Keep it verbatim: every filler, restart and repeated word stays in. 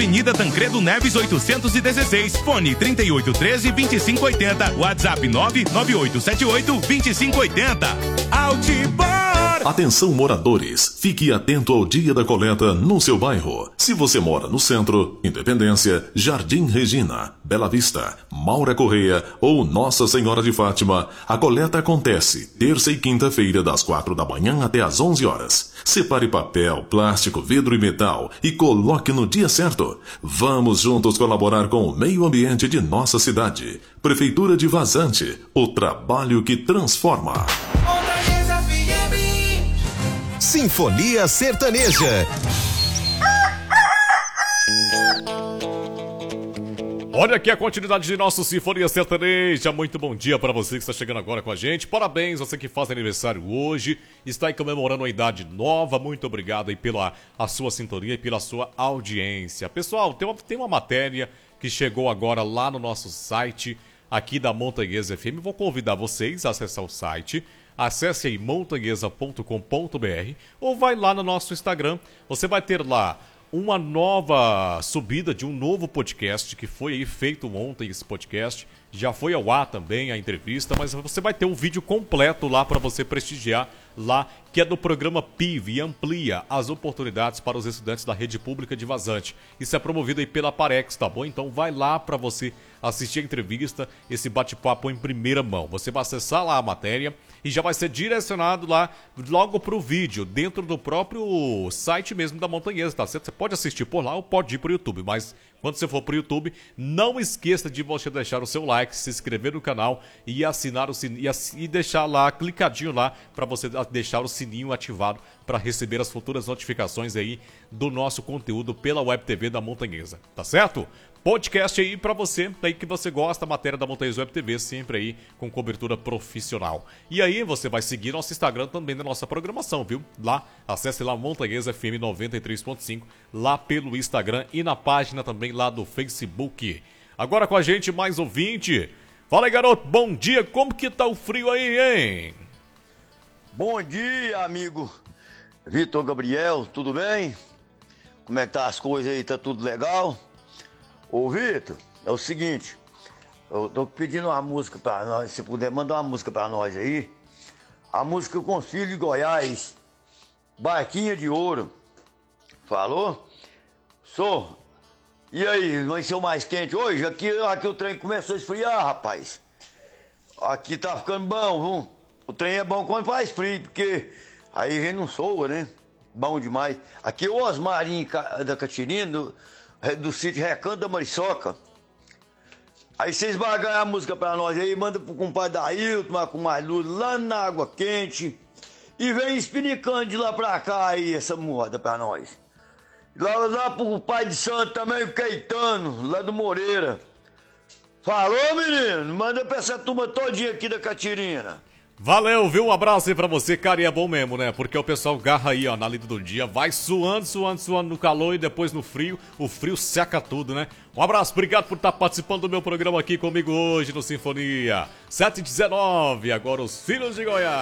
Avenida Tancredo Neves oitocentos e dezesseis, fone trinta e oito, treze, vinte e cinco oitenta, WhatsApp nove nove oito sete oito, vinte e cinco oitenta. Altibor! Atenção moradores, fique atento ao dia da coleta no seu bairro. Se você mora no centro, Independência, Jardim Regina, Bela Vista, Maura Correia ou Nossa Senhora de Fátima, a coleta acontece terça e quinta-feira das quatro da manhã até às onze horas. Separe papel, plástico, vidro e metal e coloque no dia certo. Vamos juntos colaborar com o meio ambiente de nossa cidade. Prefeitura de Vazante, o trabalho que transforma. Sinfonia Sertaneja. Olha aqui a continuidade de nosso Sinfonia Sertaneja. Muito bom dia para você que está chegando agora com a gente. Parabéns, você que faz aniversário hoje, está aí comemorando uma idade nova. Muito obrigado aí pela a sua sintonia e pela sua audiência. Pessoal, tem uma, tem uma matéria que chegou agora lá no nosso site, aqui da Montanhesa F M. Vou convidar vocês a acessar o site. Acesse aí montanhesa ponto com ponto br ou vai lá no nosso Instagram. Você vai ter lá uma nova subida de um novo podcast que foi aí feito ontem, esse podcast. Já foi ao ar também a entrevista, mas você vai ter um vídeo completo lá para você prestigiar lá, que é do programa P I V e amplia as oportunidades para os estudantes da rede pública de Vazante. Isso é promovido aí pela Parex, tá bom? Então vai lá para você assistir a entrevista, esse bate-papo em primeira mão. Você vai acessar lá a matéria e já vai ser direcionado lá logo para o vídeo, dentro do próprio site mesmo da Montanhesa, tá certo? Você pode assistir por lá ou pode ir para o YouTube, mas quando você for para o YouTube, não esqueça de você deixar o seu like, se inscrever no canal e assinar o sininho, e deixar lá, clicadinho lá, para você deixar o sininho ativado para receber as futuras notificações aí do nosso conteúdo pela Web T V da Montanhesa, tá certo? Podcast aí pra você, daí que você gosta, matéria da Montanhesa Web T V, sempre aí com cobertura profissional. E aí você vai seguir nosso Instagram também da nossa programação, viu? Lá, acesse lá Montanhesa F M noventa e três ponto cinco, lá pelo Instagram e na página também lá do Facebook. Agora com a gente mais ouvinte. Fala aí, garoto, bom dia, como que tá o frio aí, hein? Bom dia, amigo Vitor Gabriel, tudo bem? Como é que tá as coisas aí, tá tudo legal? Ô Vitor, é o seguinte, eu tô pedindo uma música pra nós, se puder mandar uma música pra nós aí. A música com os filhos de Goiás, Barquinha de Ouro. Falou? Sou. E aí, vai ser o mais quente hoje? Aqui, aqui o trem começou a esfriar, rapaz. Aqui tá ficando bom, viu? O trem é bom quando faz frio, porque aí a gente não soa, né? Bom demais. Aqui o Osmarinho da Catirina, do, do sítio Recanto da Mariçoca. Aí vocês vão ganhar a música pra nós aí, manda pro compadre Ailton, com mais luz, lá na água quente. E vem espinicando de lá pra cá aí essa moda pra nós. Lá, lá pro pai de santo também, o Caetano, lá do Moreira. Falou, menino? Manda pra essa turma todinha aqui da Catirina. Valeu, viu? Um abraço aí pra você, cara, e é bom mesmo, né? Porque o pessoal garra aí, ó, na lida do dia, vai suando, suando, suando no calor e depois no frio, o frio seca tudo, né? Um abraço, obrigado por estar participando do meu programa aqui comigo hoje no Sinfonia. sete e dezenove, agora os Filhos de Goiás.